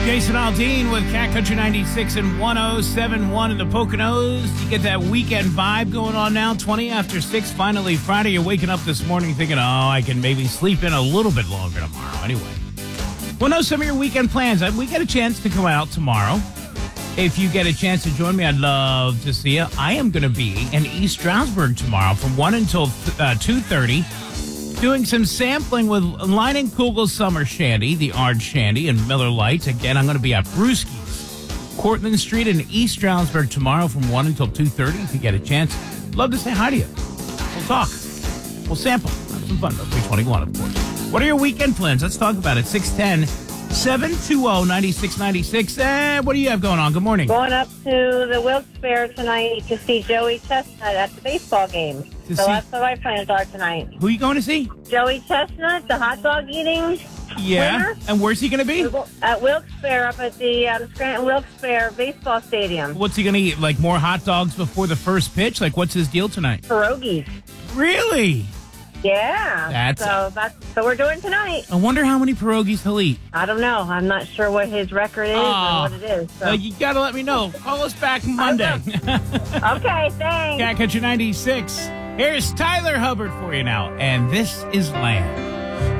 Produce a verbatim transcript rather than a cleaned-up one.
Jason Aldean with Cat Country ninety-six and one oh seven point one in the Poconos. You get that weekend vibe going on now. twenty after six, finally Friday. You're waking up this morning thinking, oh, I can maybe sleep in a little bit longer tomorrow. Anyway, well, know some of your weekend plans. We get a chance to come out tomorrow. If you get a chance to join me, I'd love to see you. I am going to be in East Stroudsburg tomorrow from one until uh, two thirty. Doing some sampling with Leinenkugel Summer Shandy, the Orange Shandy, and Miller Lite. Again, I'm going to be at Brewski's, Cortlandt Street in East Stroudsburg tomorrow from one until two thirty. If you get a chance, love to say hi to you. We'll talk. We'll sample. Have some fun. three twenty-one, of course. What are your weekend plans? Let's talk about it. six one zero, seven two zero, nine six nine six. Eh, what do you have going on? Good morning. Going up to the Wilkes Fair tonight to see Joey Chestnut at the baseball game. To so see- that's what my plans are tonight. Who are you going to see? Joey Chestnut, the hot dog eating Yeah. winner. And where's he going to be? At Wilkes Fair, up at the um, Scranton Wilkes Fair baseball stadium. What's he going to eat? Like more hot dogs before the first pitch? Like, what's his deal tonight? Pierogies. Really? Yeah. That's- so that's so we're doing tonight. I wonder how many pierogies he'll eat. I don't know. I'm not sure what his record is Oh. or what it is. So. Uh, you got to let me know. Call us back Monday. Okay, thanks. Cat Country ninety-six. Here's Tyler Hubbard for you now. And this is Land.